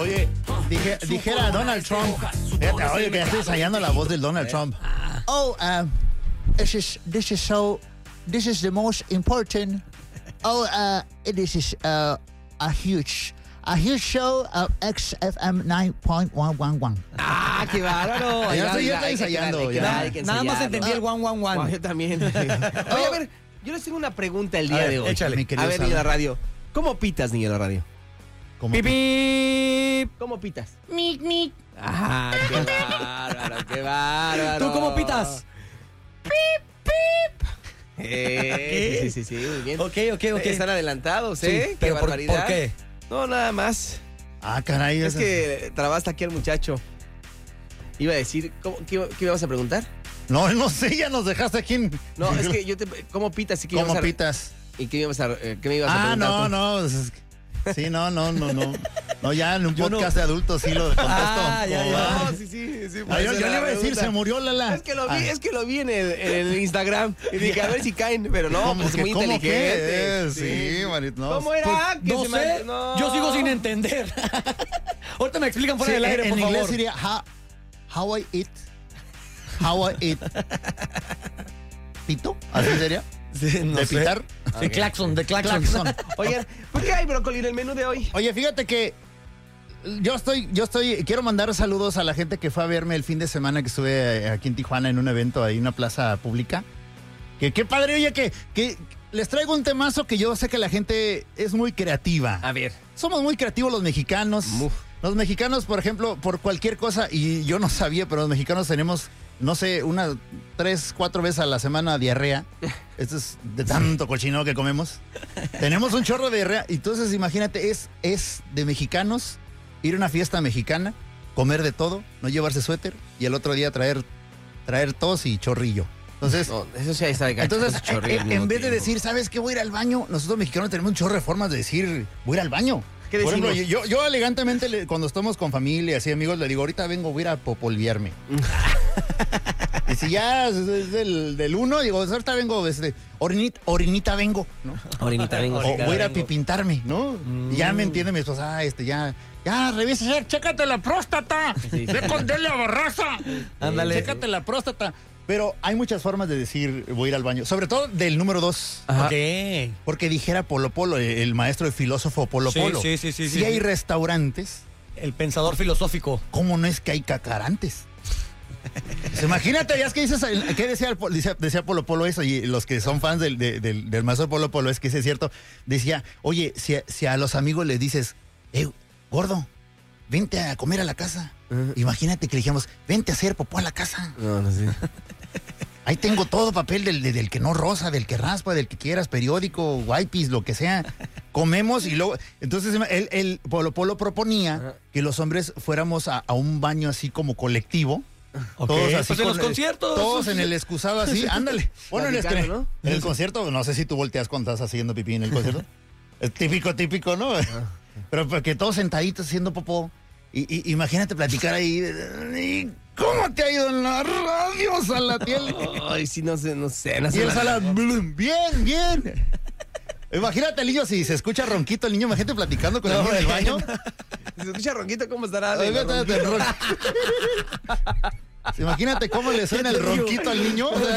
Oye, dijera Donald Trump. Fíjate, oye, que ya estoy ensayando la voz del Donald Trump. Oh, this is the most important. Oh, this is a huge show of XFM 9.111. ¡Ah, qué bárbaro! Ya estoy ensayando. Nada más entendí el 111. Yo también. Oye, a ver, yo les tengo una pregunta el día de hoy. Échale, mi querido A ver, niño de la radio. ¿Cómo pitas, niño de la radio? ¡Pipí! ¿Cómo pitas? ¡Mic, mic! ¡Ah, qué bárbaro, qué bárbaro! ¿Tú cómo pitas? Sí, muy bien. Ok. Están adelantados, Sí, ¿eh? pero Qué ¿por barbaridad. qué? No, nada más. Ah, caray. Es que trabaste aquí al muchacho. Iba a decir, ¿qué me vas a preguntar? No sé, ya nos dejaste aquí en... No, es que ¿cómo pitas? ¿Y qué ¿Cómo ibas a- pitas? ¿Y qué me ibas a preguntar? No. Sí, no. No, ya en un podcast de adultos sí lo contesto. No, sí. Ah, yo le iba a decir, se murió Lala. Es que lo vi en el Instagram y dije, a ver si caen, pero no, ¿Cómo pues que- muy cómo inteligente. qué? Sí, manito, no. ¿Cómo era? Que No se sé, no. yo sigo sin entender. Ahorita me explican fuera Sí, del aire, en por inglés favor. sería how I eat. How I eat. ¿Pito? ¿Así sería? Sí, no ¿De sé. pitar? De claxon. Claxon. Oigan, ¿por qué hay brócoli en el menú de hoy? Oye, fíjate que quiero mandar saludos a la gente que fue a verme el fin de semana que estuve aquí en Tijuana en un evento ahí en una plaza pública. Que qué padre, oye, que les traigo un temazo que yo sé que la gente es muy creativa. A ver. Somos muy creativos los mexicanos. Uf. Los mexicanos, por ejemplo, por cualquier cosa, y yo no sabía, pero los mexicanos tenemos, no sé, 3, 4 veces a la semana diarrea. Esto es de tanto cochino que comemos. Tenemos un chorro de diarrea. Entonces, imagínate, es de mexicanos ir a una fiesta mexicana, comer de todo, no llevarse suéter, y el otro día traer tos y chorrillo. Entonces, No, eso sí está de gacho, entonces ese chorrillo al mismo en vez de tiempo. decir, ¿sabes qué? Voy a ir al baño. Nosotros mexicanos tenemos un chorro de formas de decir, voy a ir al baño. ¿Qué Por ejemplo, decimos? yo elegantemente, cuando estamos con familia, así amigos, le digo, ahorita vengo, voy a ir a popolviarme. Y si ya es del 1, digo, ahorita vengo, orinita vengo, ¿no? Orinita, vengo. O voy a ir a pipintarme, ¿no? Y ya me entiende mi esposa, ya revisa, chécate la próstata. Ve con Delia Barraza. Ándale. Chécate la próstata. Pero hay muchas formas de decir voy a ir al baño, sobre todo del número 2. Ok. Porque dijera Polo Polo, el maestro, el filósofo Polo Sí, Polo. sí. Si hay restaurantes, El pensador filosófico. ¿cómo no es que hay cacarantes? Pues imagínate, ya es que dices, ¿qué decía Polo Polo eso? Y los que son fans del maestro Polo Polo, es que sí es cierto. Decía, oye, si a los amigos les dices, gordo, vente a comer a la casa. Imagínate que le dijimos, vente a hacer popó a la casa. No sé. Ahí tengo todo papel del que no rosa, del que raspa, del que quieras, periódico, wipes, lo que sea. Comemos y luego... Entonces el Polo Polo proponía que los hombres fuéramos a un baño así como colectivo. Ok, Todos así pues en los con- conciertos. Todos en el excusado así, ándale. Bueno, Platicando, ¿no? en el concierto, no sé si tú volteas cuando estás haciendo pipí en el concierto. Es típico, ¿no? Pero porque todos sentaditos haciendo popó. Y imagínate platicar ahí. ¿Y cómo te ha ido en la radio, Salatiel? Ay, sí, no sé. Y el Sala, bien. Imagínate al niño, si se escucha ronquito el niño, imagínate platicando con el niño en el baño. Si se escucha ronquito, ¿cómo estará? Ay, vete, imagínate cómo le suena el ronquito al niño. O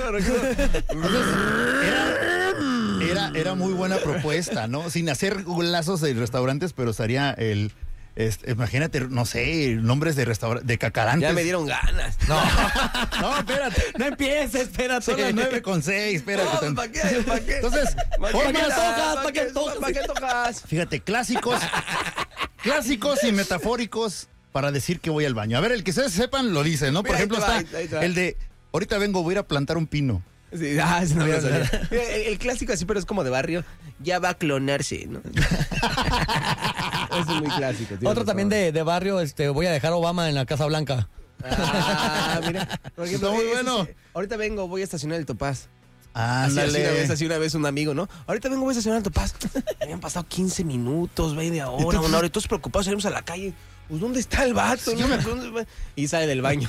sea, era muy buena propuesta, ¿no? Sin hacer lazos de restaurantes, pero estaría imagínate, no sé, nombres de restaurantes, de cacarantes. Ya me dieron ganas. No, espérate. No empieces, espérate. Son las 9:06, espérate. No, ¿para qué? Entonces, ¿Para qué tocas? ¿Para qué tocas? fíjate, clásicos y metafóricos para decir que voy al baño. A ver, el que ustedes sepan lo dice, ¿no? Por Mira, ejemplo, ahí te está va, ahí te va. el de, ahorita vengo, voy a ir a plantar un pino. Sí, ese no me lo sabía. Mira, el clásico así, pero es como de barrio. Ya va a clonarse, ¿no? Eso es muy clásico. tienes Otro también razón. de barrio, voy a dejar a Obama en la Casa Blanca. Ah, mira. Por ejemplo, Está muy ese bueno. sí. Ahorita vengo, voy a estacionar el Topaz. Así Ándale. una vez un amigo, ¿no? Ahorita vengo, voy a estacionar el Topaz. Habían pasado 15 minutos, media hora, una hora. Y todos preocupados, salimos a la calle. Pues, ¿dónde está el vato? ¿No? Y sale del baño.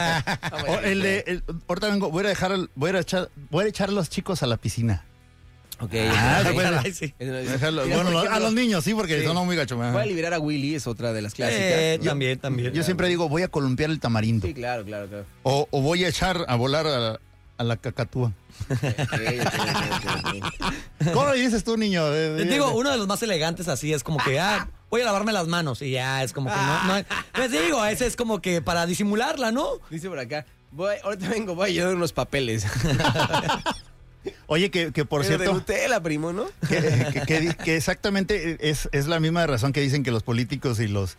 Ahorita vengo, voy a echar a los chicos a la piscina. Ok. bueno. Ay, sí. Déjalo. Mira, Bueno, por ejemplo, a los niños sí, porque sí. son muy gachos. Voy a liberar a Willy, es otra de las clásicas. También. Yo siempre digo, voy a columpiar el tamarindo. Sí, claro. O voy a echar a volar a la cacatúa. ¿Cómo le dices tú, niño? Digo, uno de los más elegantes así es como que, voy a lavarme las manos y ya es como que no. Les digo, ese es como que para disimularla, ¿no? Dice por acá, ahorita vengo, voy a llevar unos papeles. Oye, que por Pero de cierto, Nutella, primo, ¿no? que exactamente es la misma razón que dicen que los políticos y los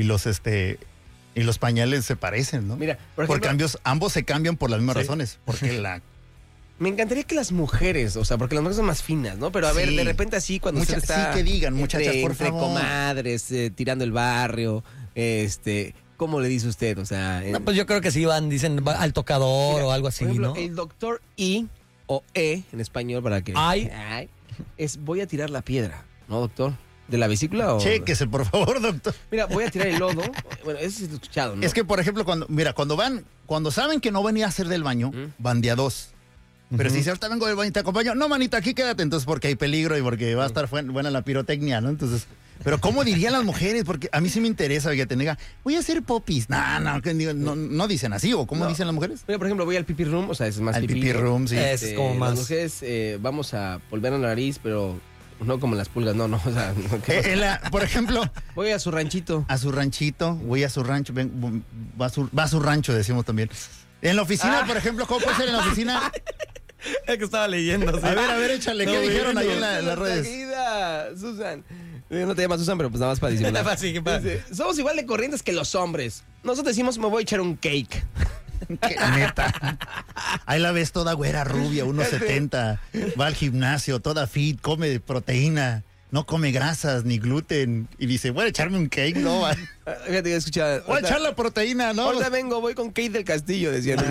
pañales se parecen, ¿no? Mira, por Por ejemplo, cambios, ambos se cambian por las mismas Sí. razones. Porque me encantaría que las mujeres, o sea, porque las mujeres son más finas, ¿no? Pero a ver, Sí. de repente así cuando Mucha- usted está sí, que digan, muchachas, por entre favor. comadres, tirando el barrio, ¿cómo le dice usted? O sea, No, pues yo creo que sí dicen al tocador mira, o algo así, por ejemplo, ¿no? el doctor I o E en español para que Ay. es voy a tirar la piedra, ¿no, doctor? ¿De la vesícula o...? Chéquese, por favor, doctor. Mira, voy a tirar el lodo. Bueno, eso sí lo he escuchado, ¿no? Es que, por ejemplo, cuando saben que no van a ir a hacer del baño, van de a dos. Pero si ahorita vengo del baño y te acompaño, no, manita, aquí quédate, entonces porque hay peligro y porque va a estar buena la pirotecnia, ¿no? Entonces, pero ¿cómo dirían las mujeres? Porque a mí sí me interesa que te diga, voy a hacer popis. No dicen así, ¿o cómo No. dicen las mujeres? Mira, por ejemplo, voy al pipí room, o sea, es más Al pipí. pipí room, sí. Es como más. Las mujeres, vamos a volver a la nariz, pero no como las pulgas, no, o sea, no, ¿qué pasa? Por ejemplo, Voy a su ranchito. a su ranchito, voy a su rancho, va a su rancho, decimos también. En la oficina, por ejemplo, ¿cómo puede ser en la oficina? Es que estaba leyendo. ¿sí? A ver, échale, ¿qué No, dijeron ahí en Susan, las redes? querida Susan. No te llamas Susan, pero pues nada más para disimular. Sí, ¿qué pasa? Dice, somos igual de corrientes que los hombres. Nosotros decimos, me voy a echar un cake. Qué neta. Ahí la ves toda güera, rubia, 1.70. Va al gimnasio, toda fit, come proteína, no come grasas ni gluten. Y dice, voy a echarme un cake, no. Fíjate, he escuchado. Voy a echar la proteína, no. Ahorita vengo, voy con Kate del Castillo, decían.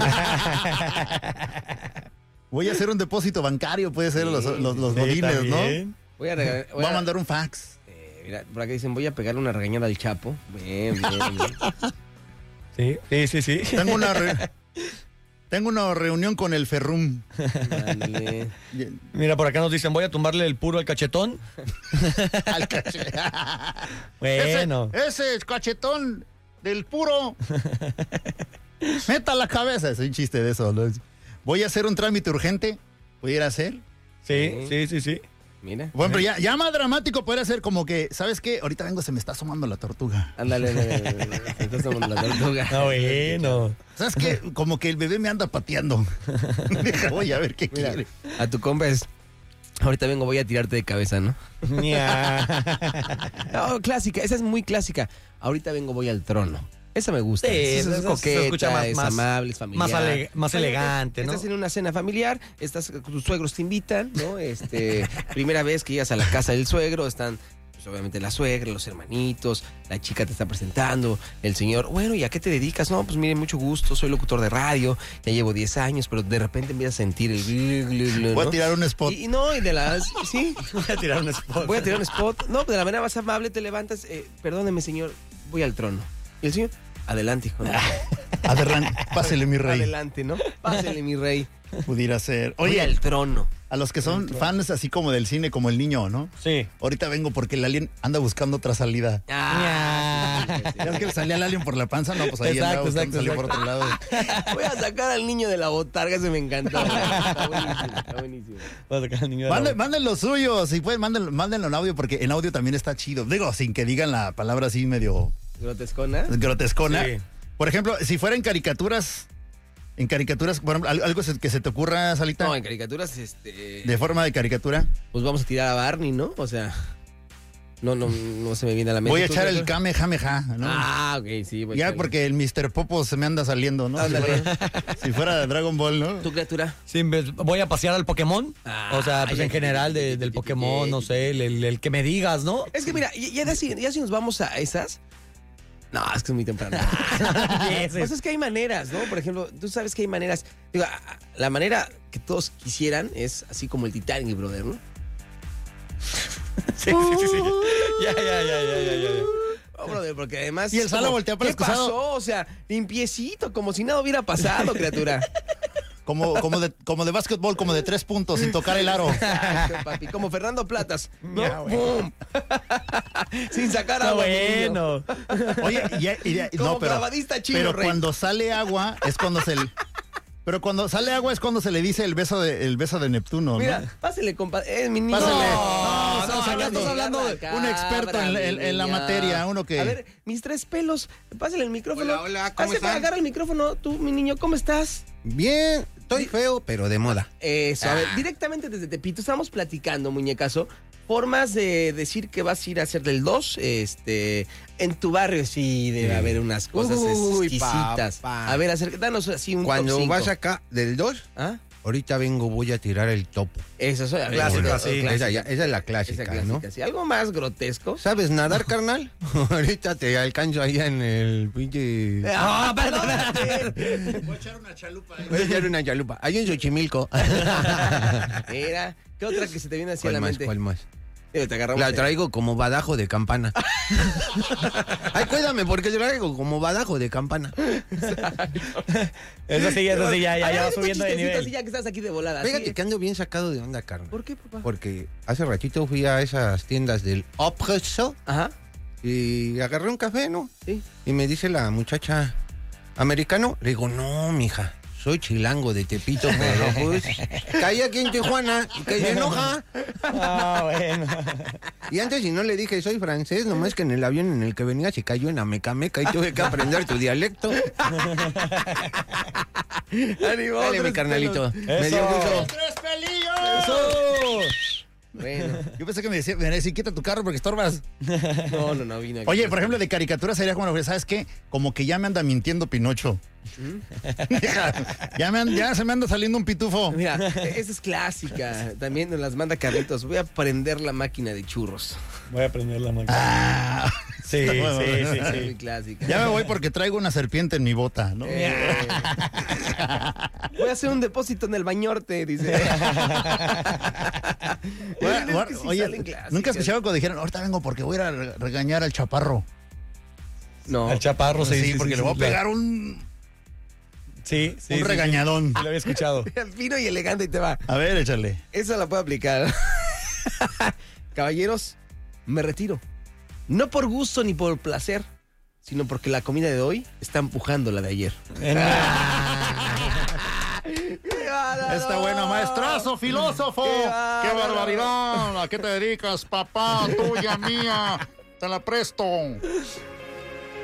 Voy a hacer un depósito bancario, puede ser los Sí, godines, ¿no? también. Voy a regalar. Voy a mandar un fax. Mira, por acá dicen, voy a pegarle una regañada al Chapo. Bien. Sí. Tengo una reunión con el Ferrum. Ándale. Mira, por acá nos dicen, voy a tumbarle el puro al cachetón. Al cachetón. Bueno. Ese cachetón del puro. Meta la cabeza. Es un chiste de eso, ¿no? Voy a hacer un trámite urgente. Voy a ir a hacer. Sí. Mira. Bueno, pero ya más dramático puede ser como que, ¿sabes qué? Ahorita vengo, se me está asomando la tortuga. Ándale. Se está tomando la tortuga. Ah, bueno. ¿Sabes qué? Como que el bebé me anda pateando. Deja, voy a ver qué Mira, quiere. a tu compa es, ahorita vengo, voy a tirarte de cabeza, ¿no? No, clásica, esa es muy clásica. Ahorita vengo, voy al trono. Esa me gusta. Sí, esa es se coqueta, escucha es más- amable, es familiar. más elegante, ¿no? Estás en una cena familiar, tus suegros te invitan, ¿no? Primera vez que llegas a la casa del suegro, están pues, obviamente la suegra, los hermanitos, la chica te está presentando, el señor, bueno, ¿y a qué te dedicas? No, pues mire, mucho gusto, soy locutor de radio, ya llevo 10 años, pero de repente empiezas a sentir el glu, glu, glu, Voy ¿no? a tirar un spot. Y no, y de las, sí, Voy a tirar un spot. voy a tirar un spot. No, de la manera más amable te levantas, perdóneme, señor, voy al trono. Y el señor, adelante, hijo. ¿no? Adelante, pásele, mi rey. Adelante, ¿no? Pásele, mi rey. Pudiera ser. Voy Oye, al trono. a los que son fans así como del cine, como el niño, ¿no? Sí. Ahorita vengo porque el alien anda buscando otra salida. Ah, sí, sí, sí. ¿Ya ves que le salía el alien por la panza? No, pues ahí Exacto, andaba buscando salir por otro lado. Voy a sacar al niño de la botarga, se me encantó. Está buenísimo, está buenísimo. Voy a sacar al niño de la Manden los suyos, si pueden, mándenlo en audio, porque en audio también está chido. Digo, sin que digan la palabra así medio ¿Grotescona? grotescona. Sí. Por ejemplo, si fueran caricaturas, por ejemplo, algo que se te ocurra, Salita, No, en caricaturas, de forma de caricatura. pues vamos a tirar a Barney, ¿no? O sea, no se me viene a la mente. Voy a ¿Tú, echar el Víctor? Kamehameha, ¿no? Ah, ok, sí. voy a Ya echar- porque el Mr. Popo se me anda saliendo, ¿no? Ándale. Si fuera Dragon Ball, ¿no? ¿Tu criatura? Sí, voy a pasear al Pokémon. O sea, pues Ay, en general del Pokémon, no sé, el que me digas, ¿no? Es que mira, ya si nos vamos a esas... No, es que es muy temprano. Pues es que hay maneras, ¿no? Por ejemplo, tú sabes que hay maneras. Digo, la manera que todos quisieran es así como el Titanic, brother, ¿no? Sí. Ya. Oh, brother, porque además. Y el Sala como, voltea para ¿qué el excusado. pasó? O sea, limpiecito, como si nada hubiera pasado, criatura. como de básquetbol, como de 3 puntos, sin tocar el aro. Exacto, papi. Como Fernando Platas. ¿no? Ya, güey. ¡Pum! Sin sacar Está agua. mi niño. bueno. Oye, Como clavadista chino, pero Rey. cuando sale agua es cuando se le dice el beso de Neptuno, ¿no? Mira, pásele, compadre. Mi niño. Pásale. No, estamos acá hablando, estás hablando de un experto en la materia, uno que... A ver, mis 3 pelos, pásale el micrófono. Hola, hola, ¿cómo están? Agarra el micrófono, tú, mi niño, ¿cómo estás? Bien, estoy feo, pero de moda. Eso, a ver, directamente desde Tepito, estamos platicando, muñecazo, formas de decir que vas a ir a hacer del 2, en tu barrio sí debe haber unas cosas Uy, exquisitas. papá. A ver, danos así un Cuando top 5. vas acá del 2, ¿Ah? ahorita voy a tirar el topo. Eso, Clásica, sí. Esa es la clásica, Esa ¿no? sí. Algo más grotesco. ¿Sabes nadar, carnal? Ahorita te alcanzo allá en el pinche... Ah, perdón. Voy a echar una chalupa ahí. Voy a echar una chalupa. Ahí en Xochimilco. Mira, ¿qué otra que se te viene así a ¿Cuál la más? mente? ¿Cuál más? Te agarramos. La traigo como badajo de campana. Ay, cuídame, porque traigo como badajo de campana. Eso sí, ya A ver, va dime subiendo de chistecito nivel. así ya que estás aquí de volada. Fíjate así. que ando bien sacado de onda, carnal. ¿Por qué, papá? Porque hace ratito fui a esas tiendas del Opresso Ajá, y agarré un café, ¿no? sí. Y me dice la muchacha, ¿americano? Le digo, no, mija, soy chilango de Tepito, pero pues caí aquí en Tijuana y que se enoja. Ah, bueno. Y antes, si no le dije, soy francés, nomás que en el avión en el que venía se cayó en Amecameca y tuve que aprender tu dialecto. Ánimo, Dale, mi 3 carnalito. pelos. Me dio Eso. gusto. ¡Tres pelillos! ¡Eso! Bueno, Yo pensé que me decía, quita tu carro porque estorbas. no, vino aquí. Oye, por ejemplo, de caricatura sería como, ¿sabes qué? Como que ya me anda mintiendo Pinocho. ya se me anda saliendo un pitufo. Mira, esa es clásica. También nos las manda Carlitos. Voy a prender la máquina de churros. Voy a prender la máquina. Ah, Sí, sí, sí, Muy sí. clásica. ya me voy porque traigo una serpiente en mi bota, ¿no? Voy a hacer un depósito en el bañorte, dice. Bueno, Es que sí oye, salen clásicas. nunca escuchaba cuando dijeron, ahorita vengo porque voy a ir a regañar al chaparro. No. Al chaparro, sí. porque le voy a pegar un Sí, sí. un regañadón. Sí, lo había escuchado. Fino y elegante y te va. A ver, échale. Esa la puedo aplicar. Caballeros, me retiro. No por gusto ni por placer, sino porque la comida de hoy está empujando la de ayer. Está bueno, maestrazo, filósofo. ¡Qué ¡Qué bárbaro! barbaridad! ¿A qué te dedicas, papá? Tuya, mía. Te la presto.